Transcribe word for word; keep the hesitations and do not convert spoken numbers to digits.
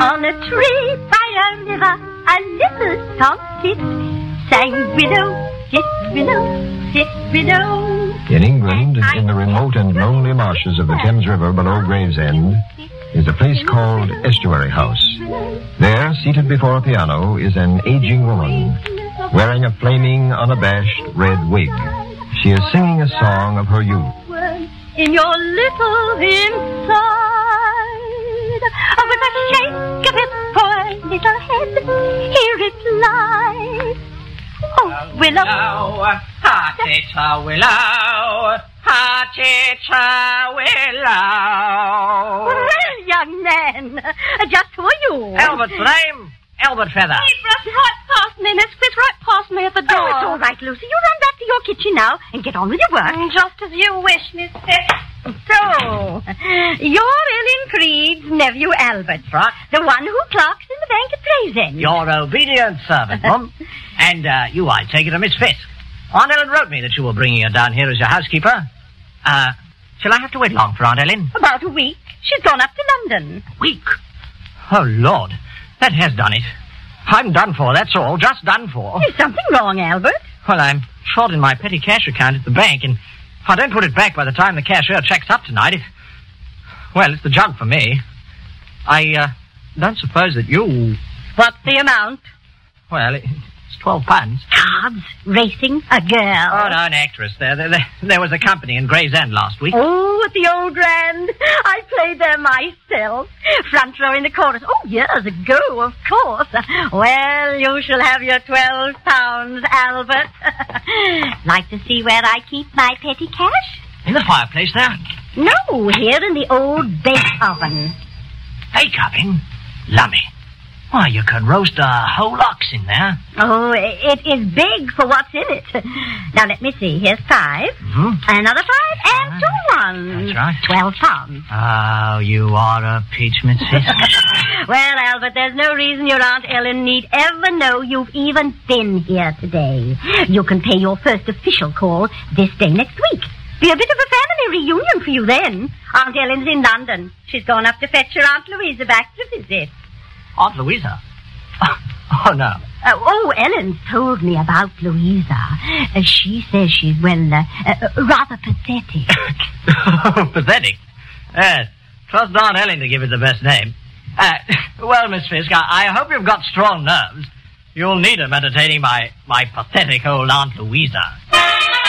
On a tree by a river, a little song sits, sang widow, sit widow, sit widow. In England, in the remote and lonely marshes of the Thames River below Gravesend, is a place called Estuary House. There, seated before a piano, is an aging woman, wearing a flaming, unabashed red wig. She is singing a song of her youth. In your little inside, with a shake of his poor little head, he replies, "Oh, Willow, ha-tita willow, ha-tita willow." Well, young man, just who are you? Albert's name, Albert Feather. He brushed right past me, Miss Quiz, right past me at the door. Oh, it's all right, Lucy. You run back to your kitchen now and get on with your work. Just as you wish, Miss Quiz. So, you're Ellen Creed's nephew, Albert. Right. The one who clerks in the bank at Gravesend. Your obedient servant, Mum. And uh, you, I take it, are Miss Fisk. Aunt Ellen wrote me that you were bringing her down here as your housekeeper. Uh, shall I have to wait long for Aunt Ellen? About a week. She's gone up to London. A week? Oh, Lord. That has done it. I'm done for, that's all. Just done for. Is something wrong, Albert? Well, I'm short in my petty cash account at the bank, and if I don't put it back by the time the cashier checks up tonight, it... Well, it's the jug for me. I, uh, don't suppose that you... What's the amount? Well, it, it's twelve pounds. Cards, racing, a girl. Oh, no, an actress. There, there, there, there was a company in Gravesend last week. Oh, at the Old Grand. I played there myself. Front row in the chorus. Oh, years ago, of course. Well, you shall have your twelve pounds, Albert. Like to see where I keep my petty cash? In the fireplace there? No, here in the old bake oven. Bake oven? Lummy. Why, you can roast a whole ox in there. Oh, it is big for what's in it. Now, let me see. Here's five. Mm-hmm. Another five, and two ones. That's right. Twelve pounds. Oh, you are a peach, Miss Fisk. Well, Albert, there's no reason your Aunt Ellen need ever know you've even been here today. You can pay your first official call this day next week. Be a bit of a family reunion for you then. Aunt Ellen's in London. She's gone up to fetch her Aunt Louisa back to visit. Aunt Louisa? Oh, oh no. Uh, oh, Ellen's told me about Louisa. Uh, she says she's, well, uh, uh, rather pathetic. Pathetic? Yes. Trust Aunt Ellen to give it the best name. Uh, well, Miss Fisk, I, I hope you've got strong nerves. You'll need them entertaining my, my pathetic old Aunt Louisa.